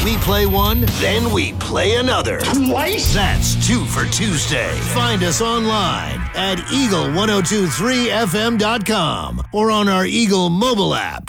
We play one, then we play another. Twice? That's 2 for Tuesday. Find us online at eagle1023fm.com or on our Eagle mobile app.